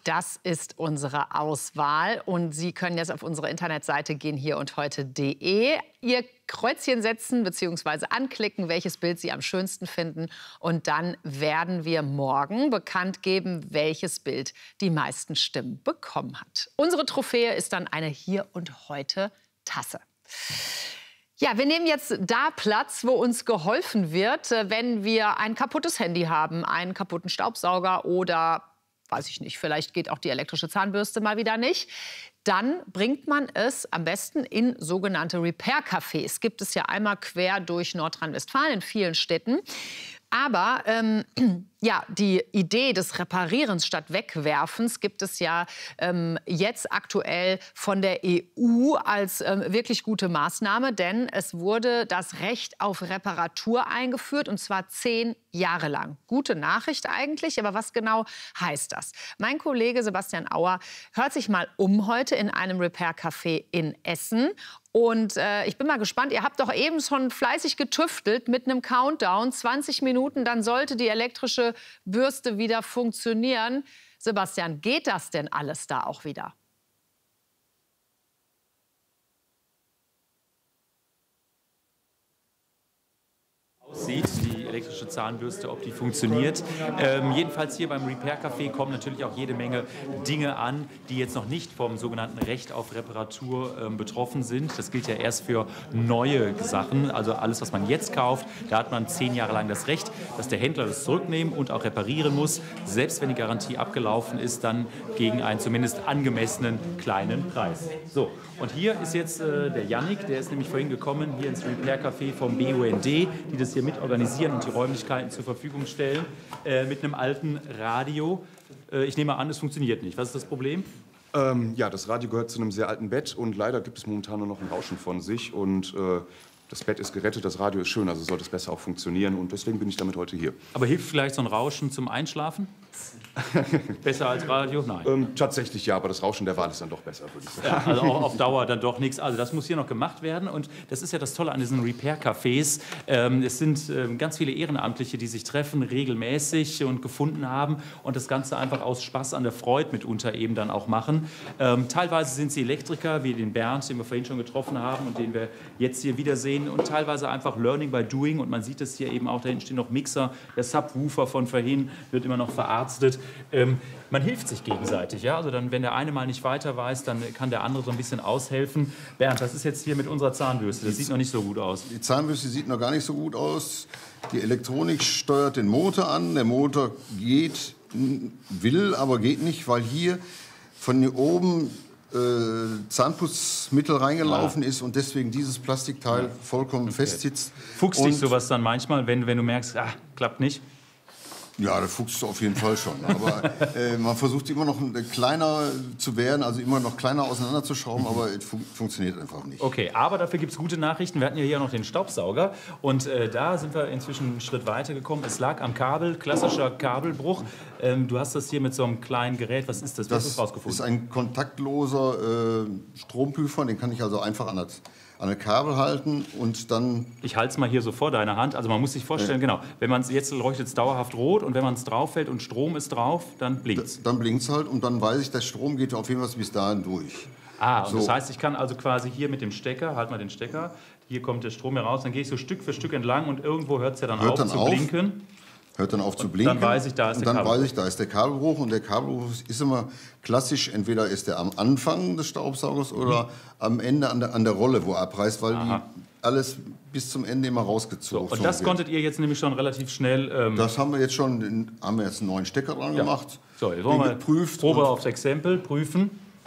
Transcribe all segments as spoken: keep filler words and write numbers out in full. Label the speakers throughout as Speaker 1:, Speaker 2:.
Speaker 1: Das ist unsere Auswahl und Sie können jetzt auf unsere Internetseite gehen, hier und heute punkt de, Ihr Kreuzchen setzen bzw. anklicken, welches Bild Sie am schönsten finden. Und dann werden wir morgen bekannt geben, welches Bild die meisten Stimmen bekommen hat. Unsere Trophäe ist dann eine Hier und heute Tasse. Ja, wir nehmen jetzt da Platz, wo uns geholfen wird, wenn wir ein kaputtes Handy haben, einen kaputten Staubsauger oder, weiß ich nicht, vielleicht geht auch die elektrische Zahnbürste mal wieder nicht. Dann bringt man es am besten in sogenannte Repair-Cafés. Gibt es ja einmal quer durch Nordrhein-Westfalen in vielen Städten. Aber ähm, ja, die Idee des Reparierens statt Wegwerfens gibt es ja ähm, jetzt aktuell von der E U als ähm, wirklich gute Maßnahme. Denn es wurde das Recht auf Reparatur eingeführt, und zwar zehn Jahre lang. Gute Nachricht eigentlich, aber was genau heißt das? Mein Kollege Sebastian Auer hört sich mal um heute in einem Repair-Café in Essen. Und äh, ich bin mal gespannt, ihr habt doch eben schon fleißig getüftelt mit einem Countdown. zwanzig Minuten, dann sollte die elektrische Bürste wieder funktionieren. Sebastian, geht das denn alles da auch wieder?
Speaker 2: Aussieht, die elektrische Zahnbürste, ob die funktioniert. Ähm, jedenfalls hier beim Repair-Café kommen natürlich auch jede Menge Dinge an, die jetzt noch nicht vom sogenannten Recht auf Reparatur ähm, betroffen sind. Das gilt ja erst für neue Sachen, also alles, was man jetzt kauft. Da hat man zehn Jahre lang das Recht, dass der Händler das zurücknehmen und auch reparieren muss, selbst wenn die Garantie abgelaufen ist, dann gegen einen zumindest angemessenen kleinen Preis. So, und hier ist jetzt äh, der Yannick, der ist nämlich vorhin gekommen, hier ins Repair-Café vom B U N D, die das hier mit organisieren und die Räumlichkeiten zur Verfügung stellen, äh, mit einem alten Radio. Äh, ich nehme an, es funktioniert nicht. Was ist das Problem?
Speaker 3: Ähm, ja, das Radio gehört zu einem sehr alten Bett und leider gibt es momentan nur noch ein Rauschen von sich. Und äh, das Bett ist gerettet, das Radio ist schön, also sollte es besser auch funktionieren. Und deswegen bin ich damit heute hier.
Speaker 2: Aber hilft vielleicht so ein Rauschen zum Einschlafen? Besser als Radio? Nein.
Speaker 3: Ähm, tatsächlich ja, aber das Rauschen der Wahl ist dann doch besser, würde ich sagen.
Speaker 2: Ja, also auch auf Dauer dann doch nichts. Also das muss hier noch gemacht werden. Und das ist ja das Tolle an diesen Repair-Cafés. Ähm, es sind ähm, ganz viele Ehrenamtliche, die sich treffen, regelmäßig und gefunden haben und das Ganze einfach aus Spaß an der Freude mitunter eben dann auch machen. Ähm, teilweise sind sie Elektriker, wie den Bernd, den wir vorhin schon getroffen haben und den wir jetzt hier wiedersehen. Und teilweise einfach Learning by Doing. Und man sieht es hier eben auch, da hinten stehen noch Mixer. Der Subwoofer von vorhin wird immer noch verarztet. Ähm, man hilft sich gegenseitig, ja. Also dann, wenn der eine mal nicht weiter weiß, dann kann der andere so ein bisschen aushelfen. Bernd, was ist jetzt hier mit unserer Zahnbürste? Das sieht noch nicht so gut aus.
Speaker 4: Die Zahnbürste sieht noch gar nicht so gut aus. Die Elektronik steuert den Motor an. Der Motor geht, will, aber geht nicht, weil hier von hier oben äh, Zahnputzmittel reingelaufen ja. ist und deswegen dieses Plastikteil ja. vollkommen okay. fest sitzt.
Speaker 2: Fuchst dich sowas dann manchmal, wenn, wenn du merkst, ah, klappt nicht?
Speaker 4: Ja, das fuchst du auf jeden Fall schon. Aber äh, man versucht immer noch kleiner zu werden, also immer noch kleiner auseinanderzuschrauben, aber es fun funktioniert einfach nicht.
Speaker 2: Okay, aber dafür gibt es gute Nachrichten. Wir hatten ja hier noch den Staubsauger und äh, da sind wir inzwischen einen Schritt weiter gekommen. Es lag am Kabel, klassischer Kabelbruch. Ähm, du hast das hier mit so einem kleinen Gerät. Was ist das?
Speaker 4: Das ist ein kontaktloser äh, Stromprüfer, den kann ich also einfach an das an ein Kabel halten und dann...
Speaker 2: Ich halte es mal hier so vor deiner Hand. Also man muss sich vorstellen, ja. genau, wenn man es jetzt leuchtet es dauerhaft rot und wenn man es drauf hält und Strom ist drauf, dann blinkt es.
Speaker 4: Dann blinkt es halt und dann weiß ich, der Strom geht auf jeden Fall bis dahin durch.
Speaker 2: Ah, und so. Das heißt, ich kann also quasi hier mit dem Stecker, halt mal den Stecker, hier kommt der Strom heraus, dann gehe ich so Stück für Stück entlang und irgendwo hört es ja dann hört auf dann zu auf. blinken.
Speaker 4: Hört dann auf zu blinken.
Speaker 2: Dann weiß ich, da ist
Speaker 4: und
Speaker 2: der
Speaker 4: dann
Speaker 2: Kabelbruch.
Speaker 4: weiß ich, da ist der Kabelbruch. Und der Kabelbruch ist immer klassisch, entweder ist er am Anfang des Staubsaugers oder mhm. am Ende an der, an der Rolle, wo er abreißt, weil die alles bis zum Ende immer rausgezogen
Speaker 2: so, Und das wird. konntet ihr jetzt nämlich schon relativ schnell... Ähm
Speaker 4: das haben wir jetzt schon, den, haben wir jetzt einen neuen Stecker dran ja. gemacht.
Speaker 2: So, jetzt wollen wir mal geprüft Probe aufs Exempel, prüfen.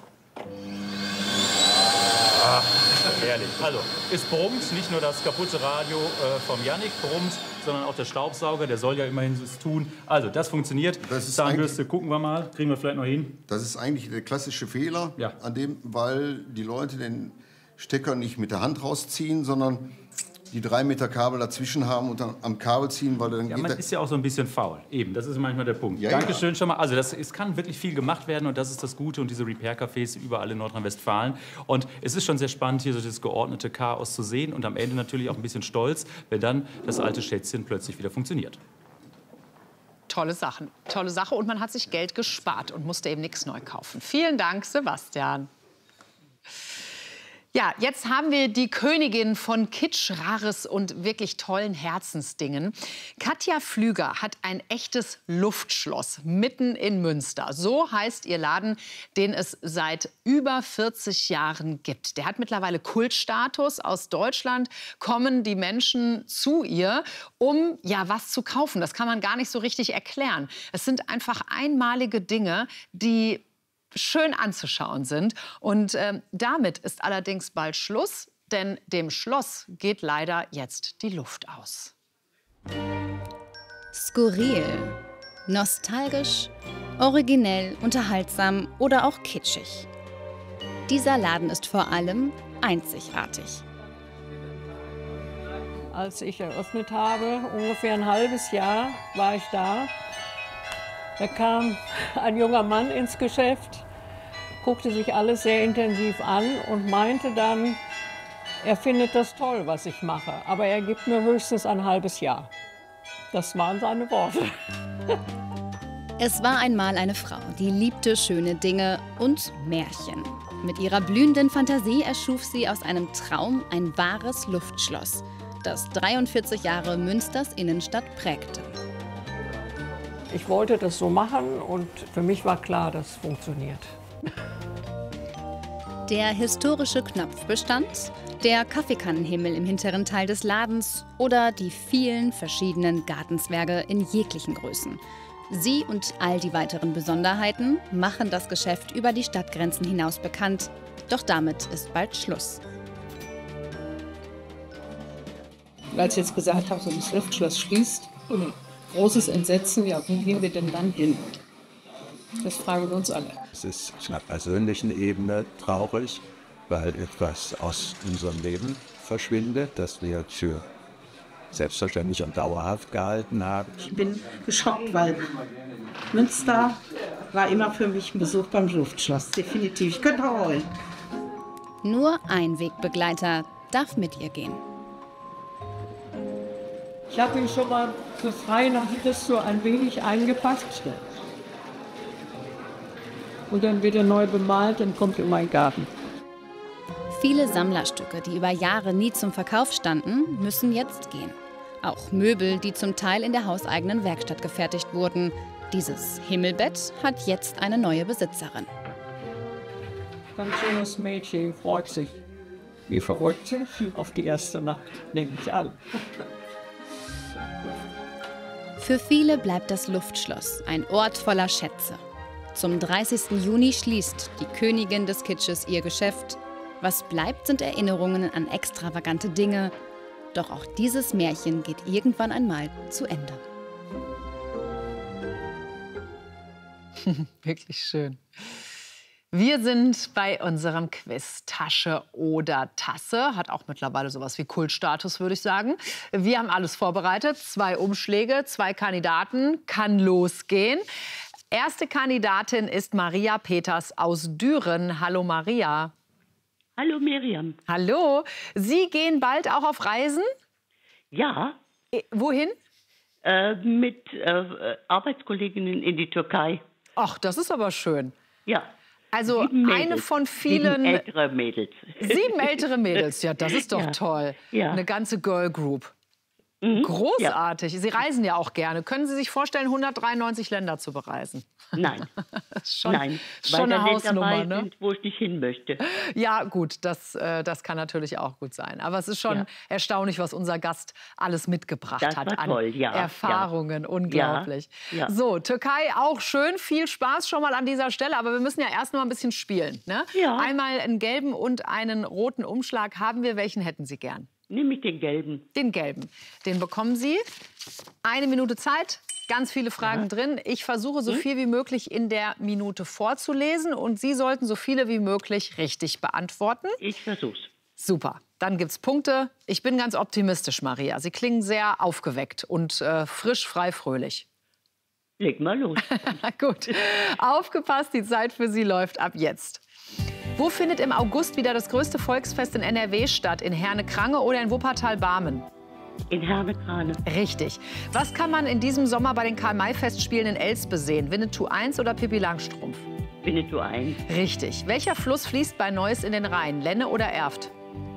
Speaker 2: Ah, herrlich. Also, es brummt, nicht nur das kaputte Radio äh, vom Yannick brummt, sondern auch der Staubsauger, der soll ja immerhin es tun. Also, das funktioniert. Das ist Zahnbürste, gucken wir mal, kriegen wir vielleicht noch hin.
Speaker 4: Das ist eigentlich der klassische Fehler, ja. an dem, weil die Leute den Stecker nicht mit der Hand rausziehen, sondern die drei Meter Kabel dazwischen haben und dann am Kabel ziehen, weil dann
Speaker 2: ja,
Speaker 4: geht
Speaker 2: man ist ja auch so ein bisschen faul. Eben, das ist manchmal der Punkt. Ja, Dankeschön ja. schon mal. Also das, es kann wirklich viel gemacht werden und das ist das Gute und diese Repair-Cafés überall in Nordrhein-Westfalen. Und es ist schon sehr spannend, hier so das geordnete Chaos zu sehen und am Ende natürlich auch ein bisschen stolz, wenn dann das alte Schätzchen plötzlich wieder funktioniert.
Speaker 1: tolle Sachen. Tolle Sache und man hat sich Geld gespart und musste eben nichts neu kaufen. Vielen Dank, Sebastian. Ja, jetzt haben wir die Königin von Kitsch, Rares und wirklich tollen Herzensdingen. Katja Flüger hat ein echtes Luftschloss mitten in Münster. So heißt ihr Laden, den es seit über vierzig Jahren gibt. Der hat mittlerweile Kultstatus. Aus Deutschland kommen die Menschen zu ihr, um ja was zu kaufen. Das kann man gar nicht so richtig erklären. Es sind einfach einmalige Dinge, die schön anzuschauen sind. Und äh, damit ist allerdings bald Schluss, denn dem Schloss geht leider jetzt die Luft aus.
Speaker 5: Skurril, nostalgisch, originell, unterhaltsam oder auch kitschig. Dieser Laden ist vor allem einzigartig.
Speaker 6: Als ich eröffnet habe, ungefähr ein halbes Jahr war ich da. Da kam ein junger Mann ins Geschäft, guckte sich alles sehr intensiv an und meinte dann, er findet das toll, was ich mache, aber er gibt mir höchstens ein halbes Jahr. Das waren seine Worte.
Speaker 5: Es war einmal eine Frau, die liebte schöne Dinge und Märchen. Mit ihrer blühenden Fantasie erschuf sie aus einem Traum ein wahres Luftschloss, das dreiundvierzig Jahre Münsters Innenstadt prägte.
Speaker 6: Ich wollte das so machen und für mich war klar, das funktioniert.
Speaker 5: Der historische Knopf bestand, der Kaffeekannenhimmel im hinteren Teil des Ladens oder die vielen verschiedenen Gartenzwerge in jeglichen Größen. Sie und all die weiteren Besonderheiten machen das Geschäft über die Stadtgrenzen hinaus bekannt. Doch damit ist bald Schluss.
Speaker 7: Als ich jetzt gesagt habe, so das Luftschloss schließt, großes Entsetzen, ja, wo gehen wir denn dann hin? Das fragen wir uns alle.
Speaker 8: Es ist auf einer persönlichen Ebene traurig, weil etwas aus unserem Leben verschwindet, das wir für selbstverständlich und dauerhaft gehalten haben.
Speaker 9: Ich bin geschockt, weil Münster war immer für mich ein Besuch beim Luftschloss. Definitiv. Ich könnte heulen.
Speaker 5: Nur ein Wegbegleiter darf mit ihr gehen.
Speaker 6: Ich habe ihn schon mal für frei nach Christus so ein wenig eingepackt. Und dann wird er neu bemalt und kommt in meinen Garten.
Speaker 5: Viele Sammlerstücke, die über Jahre nie zum Verkauf standen, müssen jetzt gehen. Auch Möbel, die zum Teil in der hauseigenen Werkstatt gefertigt wurden. Dieses Himmelbett hat jetzt eine neue Besitzerin.
Speaker 6: Ganz schönes Mädchen, freut sich. Wie verrückt auf die erste Nacht, nehme ich an.
Speaker 5: Für viele bleibt das Luftschloss ein Ort voller Schätze. Zum dreißigsten Juni schließt die Königin des Kitsches ihr Geschäft. Was bleibt, sind Erinnerungen an extravagante Dinge. Doch auch dieses Märchen geht irgendwann einmal zu Ende.
Speaker 1: Wirklich schön. Wir sind bei unserem Quiz Tasche oder Tasse. Hat auch mittlerweile sowas wie Kultstatus, würde ich sagen. Wir haben alles vorbereitet. Zwei Umschläge, zwei Kandidaten. Kann losgehen. Erste Kandidatin ist Maria Peters aus Düren. Hallo Maria.
Speaker 10: Hallo Miriam.
Speaker 1: Hallo. Sie gehen bald auch auf Reisen?
Speaker 10: Ja.
Speaker 1: Äh, wohin?
Speaker 10: Äh, mit äh, Arbeitskolleginnen in die Türkei.
Speaker 1: Ach, das ist aber schön.
Speaker 10: Ja.
Speaker 1: Also eine von vielen...
Speaker 10: Sieben ältere Mädels.
Speaker 1: Sieben ältere Mädels, ja, das ist doch
Speaker 10: ja.
Speaker 1: toll.
Speaker 10: Ja.
Speaker 1: Eine ganze Girl Group.
Speaker 10: Mhm.
Speaker 1: Großartig. Ja. Sie reisen ja auch gerne. Können Sie sich vorstellen, hundertdreiundneunzig Länder zu bereisen?
Speaker 10: Nein.
Speaker 1: Das ist schon,
Speaker 10: Nein,
Speaker 1: schon
Speaker 10: weil
Speaker 1: eine
Speaker 10: da
Speaker 1: Hausnummer,
Speaker 10: dabei
Speaker 1: ne?
Speaker 10: sind, wo ich nicht hin möchte.
Speaker 1: Ja, gut, das, äh, das kann natürlich auch gut sein. Aber es ist schon
Speaker 10: Ja.
Speaker 1: erstaunlich, was unser Gast alles mitgebracht
Speaker 10: Das
Speaker 1: hat
Speaker 10: war
Speaker 1: an
Speaker 10: toll, ja,
Speaker 1: Erfahrungen.
Speaker 10: ja.
Speaker 1: Unglaublich.
Speaker 10: Ja, ja.
Speaker 1: So, Türkei auch schön. Viel Spaß schon mal an dieser Stelle. Aber wir müssen ja erst noch mal ein bisschen spielen. Ne?
Speaker 10: Ja.
Speaker 1: Einmal einen gelben und einen roten Umschlag haben wir. Welchen hätten Sie gern?
Speaker 10: Nehme ich den gelben.
Speaker 1: Den gelben. Den bekommen Sie. Eine Minute Zeit. Ganz viele Fragen ja. drin. Ich versuche, so viel wie möglich in der Minute vorzulesen. Und Sie sollten so viele wie möglich richtig beantworten.
Speaker 10: Ich versuch's.
Speaker 1: Super. Dann gibt's Punkte. Ich bin ganz optimistisch, Maria. Sie klingen sehr aufgeweckt und äh, frisch, frei, fröhlich.
Speaker 10: Leg mal los.
Speaker 1: Gut. Aufgepasst, die Zeit für Sie läuft ab jetzt. Wo findet im August wieder das größte Volksfest in N R W statt? In Herne-Krange oder in Wuppertal-Barmen?
Speaker 10: In Herne-Krane.
Speaker 1: Richtig. Was kann man in diesem Sommer bei den Karl-May-Festspielen in Elspe sehen? Winnetou eins oder Pippi Langstrumpf?
Speaker 10: Winnetou eins.
Speaker 1: Richtig. Welcher Fluss fließt bei Neuss in den Rhein? Lenne oder Erft?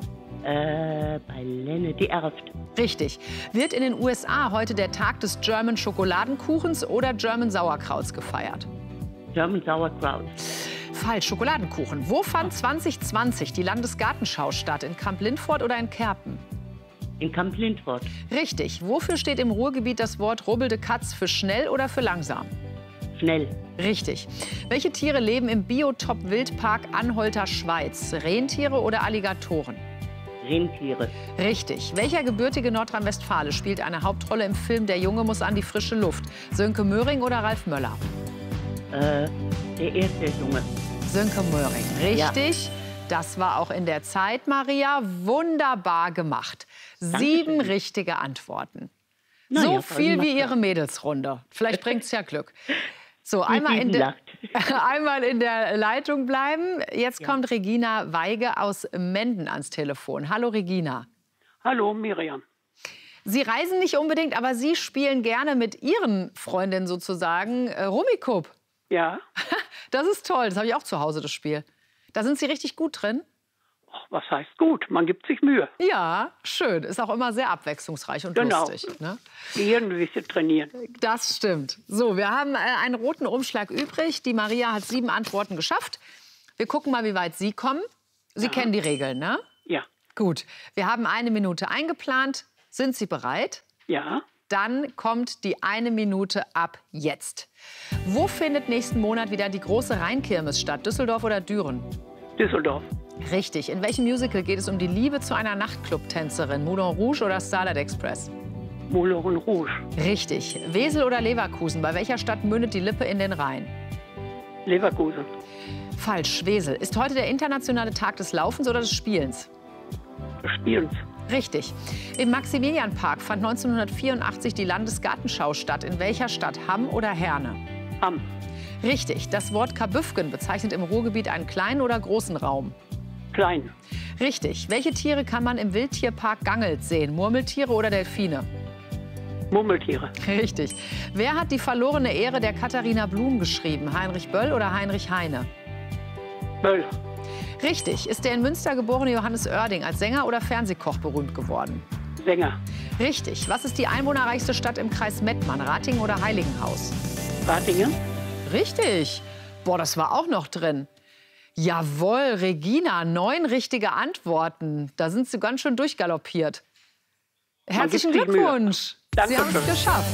Speaker 10: Äh, bei Lenne, die Erft.
Speaker 1: Richtig. Wird in den U S A heute der Tag des German Schokoladenkuchens oder German Sauerkrauts gefeiert?
Speaker 10: German Sauerkraut.
Speaker 1: Falsch, Schokoladenkuchen. Wo fand zwanzig zwanzig die Landesgartenschau statt? In Kamp-Lindfort oder in Kerpen?
Speaker 10: In Kamp-Lindfort.
Speaker 1: Richtig. Wofür steht im Ruhrgebiet das Wort rubbelde Katz? Für schnell oder für langsam?
Speaker 10: Schnell.
Speaker 1: Richtig. Welche Tiere leben im Biotop-Wildpark Anholter Schweiz? Rentiere oder Alligatoren?
Speaker 10: Rentiere.
Speaker 1: Richtig. Welcher gebürtige Nordrhein-Westfale spielt eine Hauptrolle im Film Der Junge muss an die frische Luft? Sönke Möhring oder Ralf Möller?
Speaker 10: Äh, der erste Junge.
Speaker 1: Sönke Möhring. Richtig. Ja. Das war auch in der Zeit, Maria. Wunderbar gemacht. Sieben
Speaker 10: Dankeschön.
Speaker 1: Richtige Antworten.
Speaker 10: Na
Speaker 1: so
Speaker 10: ja,
Speaker 1: viel wie Ihre Mädelsrunde. Vielleicht bringt es ja Glück. So,
Speaker 10: Wie
Speaker 1: einmal in,
Speaker 10: Bienen
Speaker 1: der, einmal in der Leitung bleiben. Jetzt
Speaker 10: Ja.
Speaker 1: kommt Regina Weige aus Menden ans Telefon. Hallo, Regina.
Speaker 11: Hallo, Miriam.
Speaker 1: Sie reisen nicht unbedingt, aber Sie spielen gerne mit Ihren Freundinnen sozusagen äh, Rummikub.
Speaker 11: Ja,
Speaker 1: Das ist toll. Das habe ich auch zu Hause, das Spiel. Da sind Sie richtig gut drin.
Speaker 11: ach, was heißt gut? Man gibt sich Mühe.
Speaker 1: Ja, schön. Ist auch immer sehr abwechslungsreich und
Speaker 11: Genau.
Speaker 1: lustig. Ne?
Speaker 11: Gehirn ein bisschen trainieren.
Speaker 1: Das stimmt. So, wir haben äh, einen roten Umschlag übrig. Die Maria hat sieben Antworten geschafft. Wir gucken mal, wie weit Sie kommen. Sie
Speaker 11: Ja.
Speaker 1: kennen die Regeln, ne?
Speaker 11: Ja.
Speaker 1: Gut. Wir haben eine Minute eingeplant. Sind Sie bereit?
Speaker 11: Ja.
Speaker 1: Dann kommt die eine Minute ab jetzt. Wo findet nächsten Monat wieder die große Rheinkirmes statt? Düsseldorf oder Düren?
Speaker 11: Düsseldorf.
Speaker 1: Richtig. In welchem Musical geht es um die Liebe zu einer Nachtclub-Tänzerin? Moulin Rouge oder Starlight Express?
Speaker 11: Moulin Rouge.
Speaker 1: Richtig. Wesel oder Leverkusen? Bei welcher Stadt mündet die Lippe in den Rhein?
Speaker 11: Leverkusen.
Speaker 1: Falsch. Wesel. Ist heute der internationale Tag des Laufens oder des Spielens?
Speaker 11: Des Spielens.
Speaker 1: Richtig. Im Maximilianpark fand neunzehnhundertvierundachtzig die Landesgartenschau statt. In welcher Stadt? Hamm oder Herne?
Speaker 11: Hamm.
Speaker 1: Richtig. Das Wort Kabüffgen bezeichnet im Ruhrgebiet einen kleinen oder großen Raum?
Speaker 11: Klein.
Speaker 1: Richtig. Welche Tiere kann man im Wildtierpark Gangelt sehen? Murmeltiere oder Delfine?
Speaker 11: Murmeltiere.
Speaker 1: Richtig. Wer hat die verlorene Ehre der Katharina Blum geschrieben? Heinrich Böll oder Heinrich Heine?
Speaker 11: Böll.
Speaker 1: Richtig. Ist der in Münster geborene Johannes Oerding als Sänger oder Fernsehkoch berühmt geworden?
Speaker 11: Sänger.
Speaker 1: Richtig. Was ist die einwohnerreichste Stadt im Kreis Mettmann? Ratingen oder Heiligenhaus?
Speaker 11: Ratingen.
Speaker 1: Richtig. Boah, das war auch noch drin. Jawohl, Regina, neun richtige Antworten. Da sind Sie ganz schön durchgaloppiert. Herzlichen
Speaker 11: gibt sich
Speaker 1: Glückwunsch.
Speaker 11: Danke
Speaker 1: Sie haben es
Speaker 11: schön.
Speaker 1: geschafft.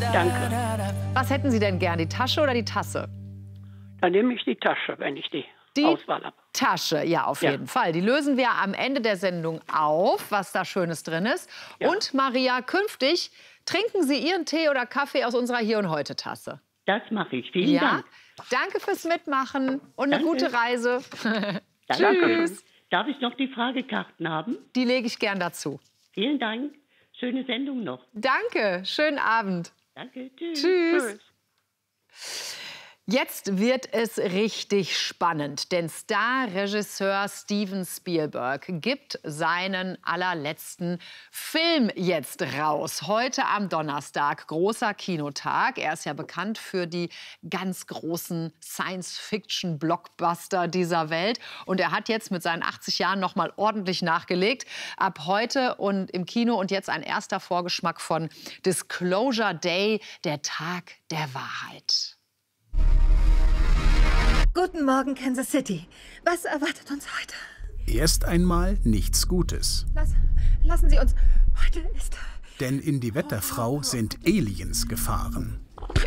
Speaker 11: Danke.
Speaker 1: Was hätten Sie denn gern, die Tasche oder die Tasse?
Speaker 11: Dann nehme ich die Tasche, wenn ich die,
Speaker 1: Die
Speaker 11: Auswahl habe.
Speaker 1: Tasche, ja, auf
Speaker 11: Ja.
Speaker 1: jeden Fall. Die lösen wir am Ende der Sendung auf, was da Schönes drin ist.
Speaker 11: Ja.
Speaker 1: Und Maria, künftig trinken Sie Ihren Tee oder Kaffee aus unserer Hier- und Heute-Tasse.
Speaker 10: Das mache ich. Vielen
Speaker 1: Ja,
Speaker 10: Dank.
Speaker 1: danke fürs Mitmachen und eine
Speaker 10: Danke.
Speaker 1: gute Reise.
Speaker 10: Danke.
Speaker 1: Tschüss.
Speaker 10: Darf ich noch die Fragekarten haben?
Speaker 1: Die lege ich gern dazu.
Speaker 10: Vielen Dank. Schöne Sendung noch.
Speaker 1: Danke, schönen Abend.
Speaker 10: Danke. Tschüss.
Speaker 1: Tschüss. Jetzt wird es richtig spannend, denn Star-Regisseur Steven Spielberg gibt seinen allerletzten Film jetzt raus. Heute am Donnerstag, großer Kinotag. Er ist ja bekannt für die ganz großen Science-Fiction-Blockbuster dieser Welt. Und er hat jetzt mit seinen achtzig Jahren noch mal ordentlich nachgelegt. Ab heute und im Kino und jetzt ein erster Vorgeschmack von Disclosure Day, der Tag der Wahrheit.
Speaker 12: Guten Morgen, Kansas City. Was erwartet uns heute?
Speaker 13: Erst einmal nichts Gutes.
Speaker 12: Lass, lassen Sie uns. Heute ist.
Speaker 13: Denn in die Wetterfrau sind Aliens gefahren.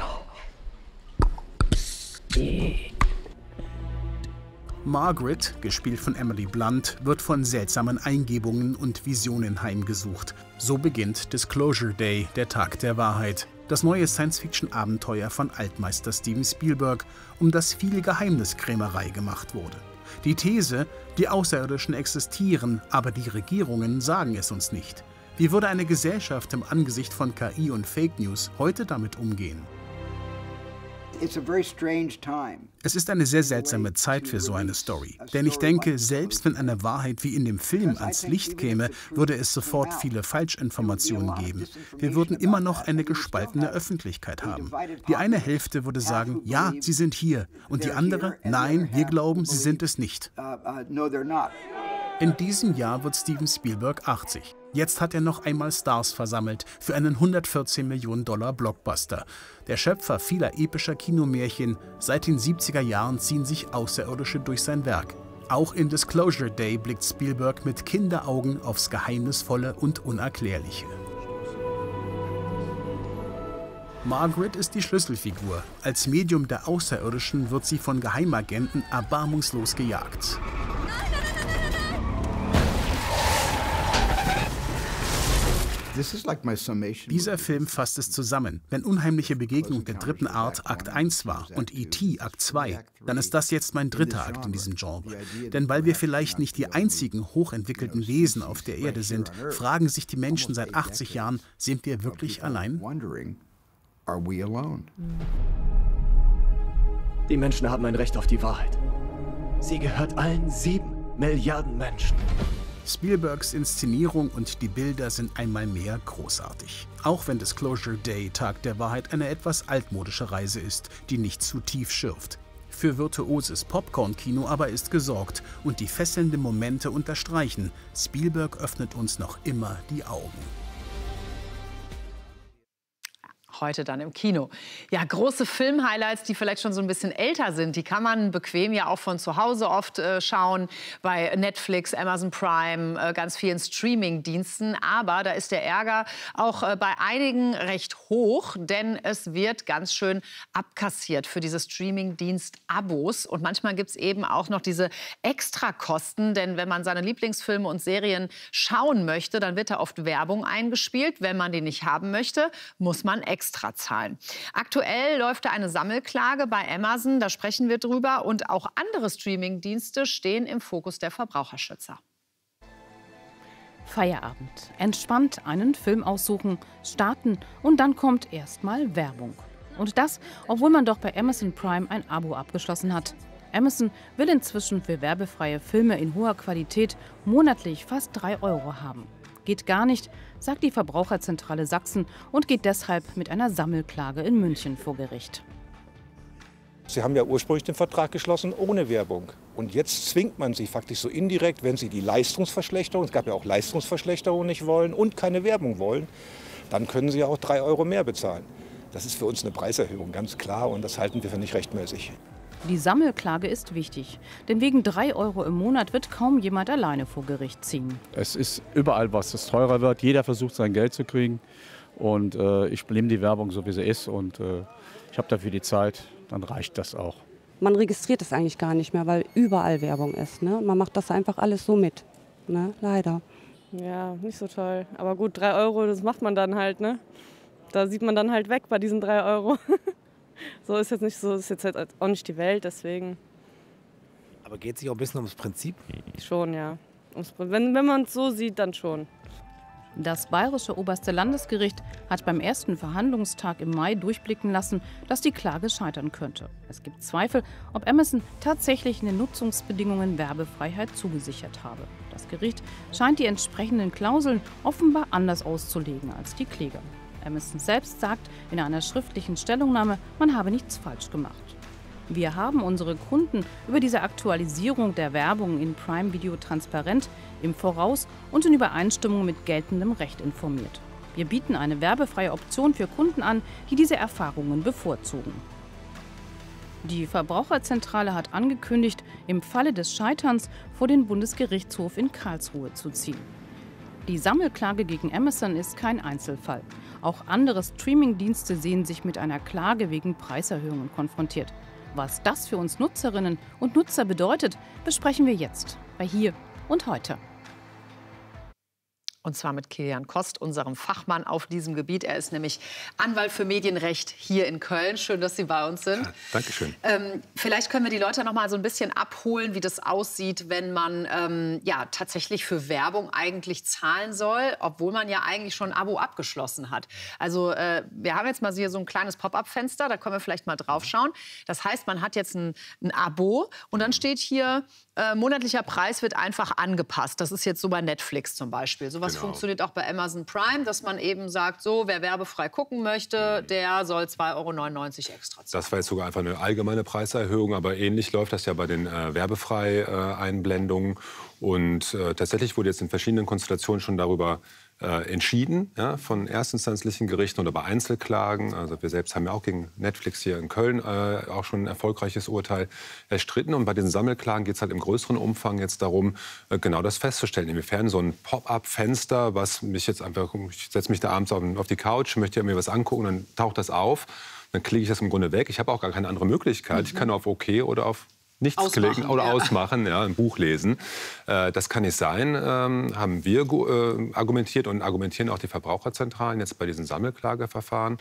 Speaker 13: Margaret, gespielt von Emily Blunt, wird von seltsamen Eingebungen und Visionen heimgesucht. So beginnt Disclosure Day, der Tag der Wahrheit. Das neue Science-Fiction-Abenteuer von Altmeister Steven Spielberg, um das viel Geheimniskrämerei gemacht wurde. Die These, die Außerirdischen existieren, aber die Regierungen sagen es uns nicht. Wie würde eine Gesellschaft im Angesicht von K I und Fake News heute damit umgehen? Es ist eine sehr seltsame Zeit für so eine Story. Denn ich denke, selbst wenn eine Wahrheit wie in dem Film ans Licht käme, würde es sofort viele Falschinformationen geben. Wir würden immer noch eine gespaltene Öffentlichkeit haben. Die eine Hälfte würde sagen, ja, sie sind hier. Und die andere, nein, wir glauben, sie sind es nicht. In diesem Jahr wird Steven Spielberg achtzig. Jetzt hat er noch einmal Stars versammelt für einen hundertvierzehn Millionen Dollar Blockbuster. Der Schöpfer vieler epischer Kinomärchen, seit den siebziger Jahren ziehen sich Außerirdische durch sein Werk. Auch in Disclosure Day blickt Spielberg mit Kinderaugen aufs Geheimnisvolle und Unerklärliche. Margaret ist die Schlüsselfigur. Als Medium der Außerirdischen wird sie von Geheimagenten erbarmungslos gejagt. Dieser Film fasst es zusammen. Wenn Unheimliche Begegnung der dritten Art Akt eins war und E T Akt zwei, dann ist das jetzt mein dritter Akt in diesem Genre. Denn weil wir vielleicht nicht die einzigen hochentwickelten Wesen auf der Erde sind, fragen sich die Menschen seit achtzig Jahren, sind wir wirklich allein?
Speaker 14: Die Menschen haben ein Recht auf die Wahrheit. Sie gehört allen sieben Milliarden Menschen.
Speaker 13: Spielbergs Inszenierung und die Bilder sind einmal mehr großartig. Auch wenn Disclosure Day, Tag der Wahrheit, eine etwas altmodische Reise ist, die nicht zu tief schürft. Für virtuoses Popcorn-Kino aber ist gesorgt und die fesselnden Momente unterstreichen. Spielberg öffnet uns noch immer die Augen.
Speaker 1: Heute dann im Kino. Ja, große Film-Highlights, die vielleicht schon so ein bisschen älter sind, die kann man bequem ja auch von zu Hause oft äh, schauen, bei Netflix, Amazon Prime, äh, ganz vielen Streaming-Diensten. Aber da ist der Ärger auch äh, bei einigen recht hoch, denn es wird ganz schön abkassiert für diese Streaming-Dienst-Abos. Und manchmal gibt es eben auch noch diese Extrakosten, denn wenn man seine Lieblingsfilme und Serien schauen möchte, dann wird da oft Werbung eingespielt. Wenn man die nicht haben möchte, muss man extra zahlen. Aktuell läuft da eine Sammelklage bei Amazon, da sprechen wir drüber. Und auch andere Streamingdienste stehen im Fokus der Verbraucherschützer.
Speaker 15: Feierabend. Entspannt einen Film aussuchen, starten und dann kommt erstmal Werbung. Und das, obwohl man doch bei Amazon Prime ein Abo abgeschlossen hat. Amazon will inzwischen für werbefreie Filme in hoher Qualität monatlich fast drei Euro haben. Geht gar nicht, sagt die Verbraucherzentrale Sachsen und geht deshalb mit einer Sammelklage in München vor Gericht.
Speaker 16: Sie haben ja ursprünglich den Vertrag geschlossen ohne Werbung. Und jetzt zwingt man sie faktisch so indirekt, wenn sie die Leistungsverschlechterung, es gab ja auch Leistungsverschlechterung, nicht wollen und keine Werbung wollen, dann können sie ja auch drei Euro mehr bezahlen. Das ist für uns eine Preiserhöhung, ganz klar, und das halten wir für nicht rechtmäßig.
Speaker 15: Die Sammelklage ist wichtig, denn wegen drei Euro im Monat wird kaum jemand alleine vor Gericht ziehen.
Speaker 17: Es ist überall was, das teurer wird. Jeder versucht, sein Geld zu kriegen. Und äh, ich nehme die Werbung so, wie sie ist. Und äh, ich habe dafür die Zeit, dann reicht das auch.
Speaker 18: Man registriert es eigentlich gar nicht mehr, weil überall Werbung ist. Ne? Man macht das einfach alles so mit, ne? Leider.
Speaker 19: Ja, nicht so toll. Aber gut, drei Euro, das macht man dann halt. Ne? Da sieht man dann halt weg bei diesen drei Euro. So ist jetzt nicht so, ist jetzt halt auch nicht die Welt, deswegen.
Speaker 20: Aber geht es sich auch ein bisschen ums Prinzip?
Speaker 19: Schon, ja. Wenn, wenn man es so sieht, dann schon.
Speaker 15: Das bayerische oberste Landesgericht hat beim ersten Verhandlungstag im Mai durchblicken lassen, dass die Klage scheitern könnte. Es gibt Zweifel, ob Amazon tatsächlich in den Nutzungsbedingungen Werbefreiheit zugesichert habe. Das Gericht scheint die entsprechenden Klauseln offenbar anders auszulegen als die Kläger. Amazon selbst sagt in einer schriftlichen Stellungnahme, man habe nichts falsch gemacht. Wir haben unsere Kunden über diese Aktualisierung der Werbung in Prime Video transparent, im Voraus und in Übereinstimmung mit geltendem Recht informiert. Wir bieten eine werbefreie Option für Kunden an, die diese Erfahrungen bevorzugen. Die Verbraucherzentrale hat angekündigt, im Falle des Scheiterns vor den Bundesgerichtshof in Karlsruhe zu ziehen. Die Sammelklage gegen Amazon ist kein Einzelfall. Auch andere Streamingdienste sehen sich mit einer Klage wegen Preiserhöhungen konfrontiert. Was das für uns Nutzerinnen und Nutzer bedeutet, besprechen wir jetzt bei Hier und Heute.
Speaker 1: Und zwar mit Kilian Kost, unserem Fachmann auf diesem Gebiet. Er ist nämlich Anwalt für Medienrecht hier in Köln. Schön, dass Sie bei uns sind.
Speaker 21: Ja, Dankeschön.
Speaker 1: Ähm, vielleicht können wir die Leute noch mal so ein bisschen abholen, wie das aussieht, wenn man ähm, ja, tatsächlich für Werbung eigentlich zahlen soll, obwohl man ja eigentlich schon ein Abo abgeschlossen hat. Also äh, wir haben jetzt mal hier so ein kleines Pop-up-Fenster, da können wir vielleicht mal drauf schauen. Das heißt, man hat jetzt ein, ein Abo und dann steht hier, äh, monatlicher Preis wird einfach angepasst. Das ist jetzt so bei Netflix zum Beispiel. Sowas
Speaker 21: Genau.
Speaker 1: funktioniert auch bei Amazon Prime, dass man eben sagt, so, wer werbefrei gucken möchte, der soll zwei Euro neunundneunzig extra zahlen.
Speaker 21: Das war jetzt sogar einfach eine allgemeine Preiserhöhung, aber ähnlich läuft das ja bei den äh, Werbefrei-Einblendungen. Und äh, tatsächlich wurde jetzt in verschiedenen Konstellationen schon darüber äh, entschieden, ja, von erstinstanzlichen Gerichten oder bei Einzelklagen. Also wir selbst haben ja auch gegen Netflix hier in Köln äh, auch schon ein erfolgreiches Urteil erstritten. Und bei diesen Sammelklagen geht es halt im größeren Umfang jetzt darum, äh, genau das festzustellen. Inwiefern so ein Pop-up-Fenster, was mich jetzt einfach, ich setze mich da abends auf, auf die Couch, möchte mir was angucken, dann taucht das auf. Dann klicke ich das im Grunde weg. Ich habe auch gar keine andere Möglichkeit. Mhm. Ich kann auf OK oder auf nichts
Speaker 1: ausmachen,
Speaker 21: klicken oder
Speaker 1: ja.
Speaker 21: ausmachen, ja, ein Buch lesen. Äh, das kann nicht sein, ähm, haben wir äh, argumentiert und argumentieren auch die Verbraucherzentralen jetzt bei diesen Sammelklageverfahren.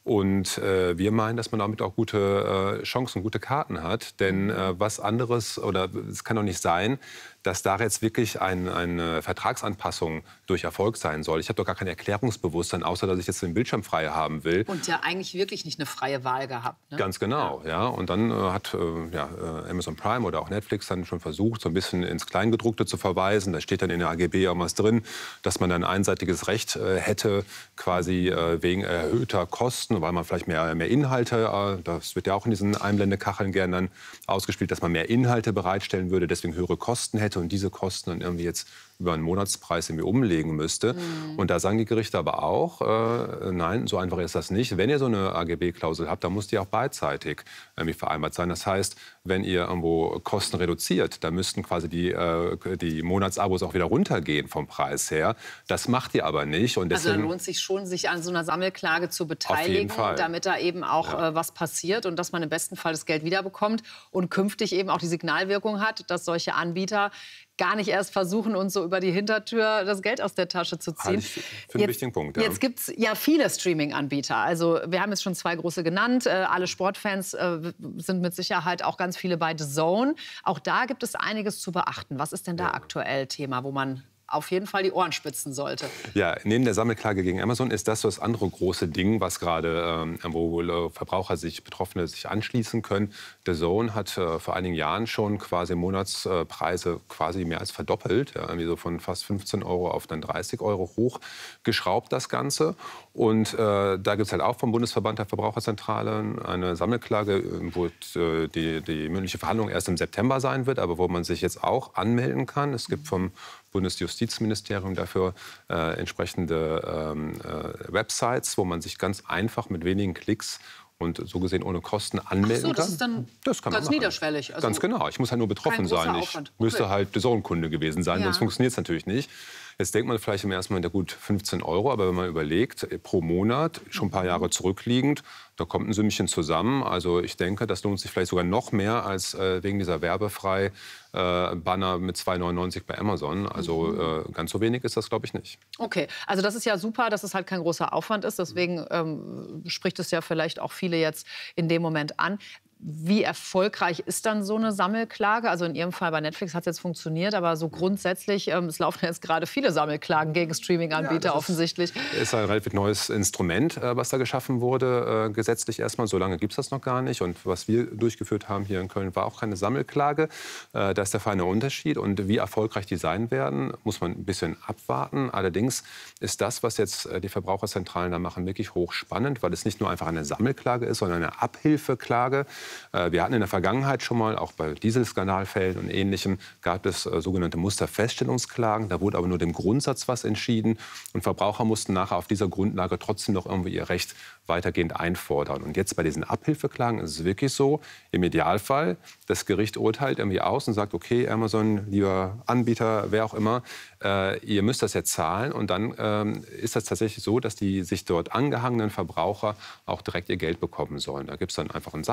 Speaker 21: Und äh, wir meinen, dass man damit auch gute äh, Chancen, gute Karten hat. Denn äh, was anderes, oder es kann doch nicht sein, dass da jetzt wirklich ein, eine Vertragsanpassung durch Erfolg sein soll. Ich habe doch gar kein Erklärungsbewusstsein, außer dass ich jetzt den Bildschirm frei haben will.
Speaker 1: Und ja eigentlich wirklich nicht eine freie Wahl gehabt. Ne?
Speaker 21: Ganz genau, ja. Und dann äh, hat äh, ja, äh, Amazon Prime oder auch Netflix dann schon versucht, so ein bisschen ins Kleingedruckte zu verweisen. Da steht dann in der A G B auch was drin, dass man dann ein einseitiges Recht äh, hätte, quasi äh, wegen erhöhter Kosten, weil man vielleicht mehr, mehr Inhalte, äh, das wird ja auch in diesen Einblendekacheln gerne dann ausgespielt, dass man mehr Inhalte bereitstellen würde, deswegen höhere Kosten hätte und diese Kosten dann irgendwie jetzt über einen Monatspreis irgendwie umlegen müsste. Mhm. Und da sagen die Gerichte aber auch, äh, nein, so einfach ist das nicht. Wenn ihr so eine A G B-Klausel habt, dann muss die auch beidseitig irgendwie vereinbart sein. Das heißt, wenn ihr irgendwo Kosten reduziert, dann müssten quasi die, äh, die Monatsabos auch wieder runtergehen vom Preis her. Das macht ihr aber nicht. Und deswegen,
Speaker 1: also da lohnt sich schon, sich an so einer Sammelklage zu beteiligen, damit da eben auch ja. äh, was passiert und dass man im besten Fall das Geld wiederbekommt und künftig eben auch die Signalwirkung hat, dass solche Anbieter gar nicht erst versuchen, uns so über die Hintertür das Geld aus der Tasche zu ziehen.
Speaker 21: Für einen jetzt, wichtigen Punkt, ja.
Speaker 1: Jetzt gibt es ja viele Streaming-Anbieter. Also wir haben jetzt schon zwei große genannt. Äh, alle Sportfans äh, sind mit Sicherheit auch ganz viele bei The Zone. Auch da gibt es einiges zu beachten. Was ist denn da ja. aktuell Thema, wo man auf jeden Fall die Ohren spitzen sollte?
Speaker 21: Ja, neben der Sammelklage gegen Amazon ist das das andere große Ding, was gerade, ähm, wo äh, Verbraucher sich, Betroffene sich anschließen können. The Zone hat äh, vor einigen Jahren schon quasi Monatspreise äh, quasi mehr als verdoppelt, ja, irgendwie so von fast fünfzehn Euro auf dann dreißig Euro hochgeschraubt, das Ganze. Und äh, da gibt es halt auch vom Bundesverband der Verbraucherzentralen eine Sammelklage, wo äh, die, die mündliche Verhandlung erst im September sein wird, aber wo man sich jetzt auch anmelden kann. Es gibt vom Bundesjustizministerium dafür äh, entsprechende ähm, äh, Websites, wo man sich ganz einfach mit wenigen Klicks und so gesehen ohne Kosten anmelden kann.
Speaker 1: Ach so, das ist dann
Speaker 21: das kann
Speaker 1: ganz
Speaker 21: man
Speaker 1: niederschwellig. Also
Speaker 21: ganz genau. Ich muss halt nur betroffen sein. Ich okay. müsste halt The Zone-Kunde gewesen sein, ja. sonst funktioniert es natürlich nicht. Jetzt denkt man vielleicht im ersten Moment, ja gut, fünfzehn Euro, aber wenn man überlegt, pro Monat, schon ein paar Jahre zurückliegend, da kommt ein Sümmchen zusammen. Also ich denke, das lohnt sich vielleicht sogar noch mehr als äh, wegen dieser werbefrei äh, Banner mit zwei neunundneunzig bei Amazon. Also äh, ganz so wenig ist das, glaube ich, nicht.
Speaker 1: Okay, also das ist ja super, dass es halt kein großer Aufwand ist. Deswegen ähm, spricht es ja vielleicht auch viele jetzt in dem Moment an. Wie erfolgreich ist dann so eine Sammelklage? Also in Ihrem Fall bei Netflix hat es jetzt funktioniert, aber so grundsätzlich, ähm, es laufen jetzt gerade viele Sammelklagen gegen Streaming-Anbieter ja, offensichtlich.
Speaker 21: Es ist ein relativ neues Instrument, äh, was da geschaffen wurde, äh, gesetzlich erstmal. So lange gibt es das noch gar nicht. Und was wir durchgeführt haben hier in Köln, war auch keine Sammelklage. Äh, da ist der feine Unterschied. Und wie erfolgreich die sein werden, muss man ein bisschen abwarten. Allerdings ist das, was jetzt äh, die Verbraucherzentralen da machen, wirklich hochspannend, weil es nicht nur einfach eine Sammelklage ist, sondern eine Abhilfeklage. Wir hatten in der Vergangenheit schon mal, auch bei Dieselskandalfällen und Ähnlichem, gab es äh, sogenannte Musterfeststellungsklagen. Da wurde aber nur dem Grundsatz was entschieden. Und Verbraucher mussten nachher auf dieser Grundlage trotzdem noch irgendwie ihr Recht weitergehend einfordern. Und jetzt bei diesen Abhilfeklagen ist es wirklich so, im Idealfall, das Gericht urteilt irgendwie aus und sagt, okay, Amazon, lieber Anbieter, wer auch immer, äh, ihr müsst das jetzt zahlen. Und dann ähm, ist das tatsächlich so, dass die sich dort angehangenen Verbraucher auch direkt ihr Geld bekommen sollen. Da gibt es dann einfach einen Sachwalter,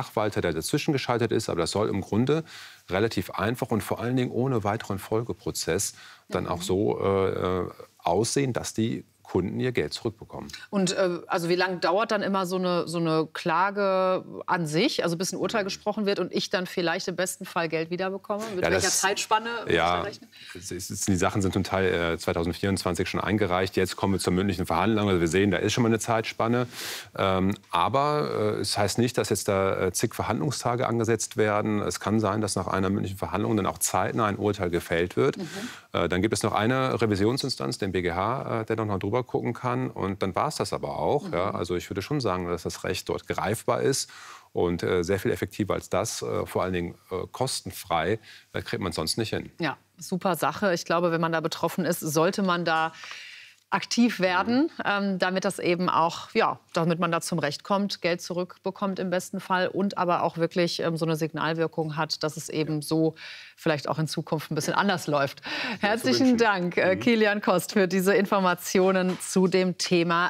Speaker 21: der dazwischen geschaltet ist. Aber das soll im Grunde relativ einfach und vor allen Dingen ohne weiteren Folgeprozess dann auch so äh, aussehen, dass die Kunden ihr Geld zurückbekommen.
Speaker 1: Und äh, also wie lange dauert dann immer so eine, so eine Klage an sich, also bis ein Urteil gesprochen wird und ich dann vielleicht im besten Fall Geld wiederbekomme? Mit
Speaker 21: ja,
Speaker 1: welcher
Speaker 21: das,
Speaker 1: Zeitspanne?
Speaker 21: Ja, es ist, die Sachen sind zum Teil äh, zwanzig vierundzwanzig schon eingereicht. Jetzt kommen wir zur mündlichen Verhandlung. Also wir sehen, da ist schon mal eine Zeitspanne. Ähm, aber äh, es heißt nicht, dass jetzt da äh, zig Verhandlungstage angesetzt werden. Es kann sein, dass nach einer mündlichen Verhandlung dann auch zeitnah ein Urteil gefällt wird. Mhm. Äh, dann gibt es noch eine Revisionsinstanz, den B G H, äh, der noch mal drüber gucken kann. Und dann war es das aber auch. Mhm. Ja. Also ich würde schon sagen, dass das Recht dort greifbar ist. Und äh, sehr viel effektiver als das, äh, vor allen Dingen äh, kostenfrei, äh, kriegt man sonst nicht hin.
Speaker 1: Ja, super Sache. Ich glaube, wenn man da betroffen ist, sollte man da aktiv werden, ähm, damit das eben auch, ja, damit man da zum Recht kommt, Geld zurückbekommt im besten Fall und aber auch wirklich ähm, so eine Signalwirkung hat, dass es eben so vielleicht auch in Zukunft ein bisschen anders läuft. Herzlichen Dank, äh, Kilian Kost, für diese Informationen zu dem Thema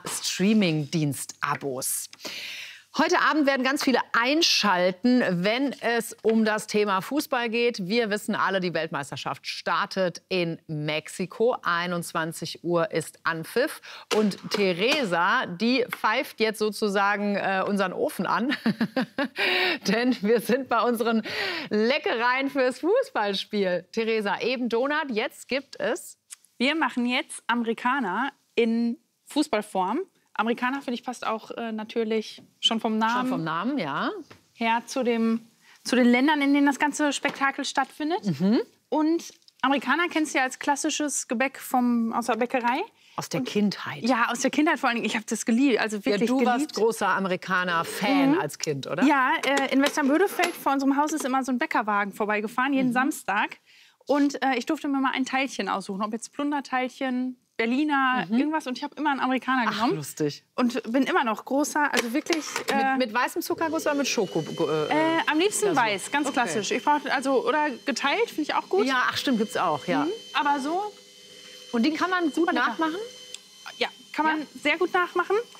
Speaker 1: Streaming-Dienst-Abos. Heute Abend werden ganz viele einschalten, wenn es um das Thema Fußball geht. Wir wissen alle, die Weltmeisterschaft startet in Mexiko. einundzwanzig Uhr ist Anpfiff. Und Theresa, die pfeift jetzt sozusagen äh, unseren Ofen an. Denn wir sind bei unseren Leckereien fürs Fußballspiel. Theresa, eben Donut, jetzt gibt es...
Speaker 3: Wir machen jetzt Amerikaner in Fußballform. Amerikaner, finde ich, passt auch äh, natürlich schon vom Namen,
Speaker 1: schon vom Namen ja.
Speaker 3: her zu, dem, zu den Ländern, in denen das ganze Spektakel stattfindet. Mhm. Und Amerikaner kennst du ja als klassisches Gebäck vom, aus der Bäckerei.
Speaker 1: Aus der
Speaker 3: Und,
Speaker 1: Kindheit.
Speaker 3: Ja, aus der Kindheit vor allen Dingen. Ich habe das geliebt. Also wirklich
Speaker 1: ja, du
Speaker 3: geliebt.
Speaker 1: warst großer Amerikaner-Fan mhm. als Kind, oder?
Speaker 3: Ja, äh, in Westernbödefeld vor unserem Haus ist immer so ein Bäckerwagen vorbeigefahren, jeden mhm. Samstag. Und äh, ich durfte mir mal ein Teilchen aussuchen, ob jetzt Plunderteilchen, Berliner, mhm. irgendwas. Und ich habe immer einen Amerikaner genommen.
Speaker 1: Ach, lustig.
Speaker 3: Und bin immer noch großer, also wirklich...
Speaker 1: Äh, mit, mit weißem Zuckerguss oder mit Schoko? Äh,
Speaker 3: äh, am liebsten
Speaker 1: ja, so.
Speaker 3: weiß, ganz
Speaker 1: okay.
Speaker 3: klassisch. Ich brauch, also, oder geteilt, finde ich auch gut.
Speaker 1: Ja, ach stimmt, gibt's auch, ja. Mhm.
Speaker 3: Aber so...
Speaker 1: Und die kann man gut nachmachen?
Speaker 3: Ja, kann man ja. sehr gut nachmachen.